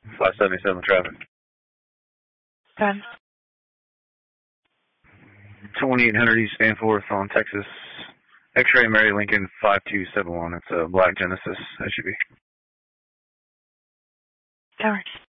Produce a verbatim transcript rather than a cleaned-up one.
five seventy-seven traffic. ten. twenty-eight hundred East Danforth on Texas. X-ray Mary Lincoln five two seven one. It's a black Genesis S U V. Towers.